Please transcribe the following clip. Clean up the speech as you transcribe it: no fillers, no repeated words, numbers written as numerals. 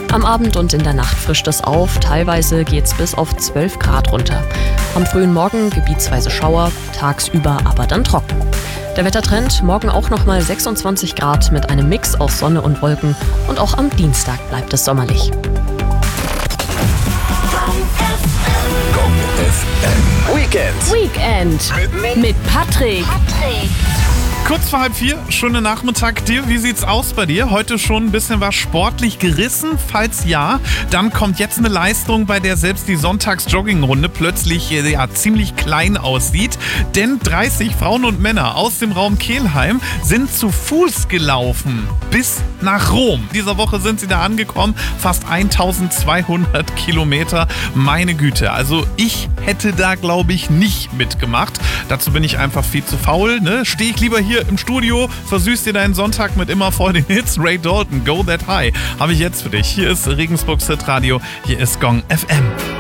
Am Abend und in der Nacht frischt es auf, teilweise geht's bis auf 12 Grad runter. Am frühen Morgen gebietsweise Schauer, tagsüber aber dann trocken. Der Wettertrend, morgen auch nochmal 26 Grad mit einem Mix aus Sonne und Wolken und auch am Dienstag bleibt es sommerlich. Weekend mit Patrick. Kurz vor 3:30, schönen Nachmittag dir. Wie sieht's aus bei dir? Heute schon ein bisschen was sportlich gerissen? Falls ja, dann kommt jetzt eine Leistung, bei der selbst die Sonntags-Joggingrunde plötzlich ziemlich klein aussieht. Denn 30 Frauen und Männer aus dem Raum Kelheim sind zu Fuß gelaufen bis nach Rom. Dieser Woche sind sie da angekommen, fast 1200 Kilometer. Meine Güte, also ich hätte da, glaube ich, nicht mitgemacht. Dazu bin ich einfach viel zu faul, ne? Stehe ich lieber hier im Studio, versüß dir deinen Sonntag mit immer voll den Hits. Ray Dalton, Go That High, habe ich jetzt für dich. Hier ist Regensburgs Hitradio, hier ist Gong FM.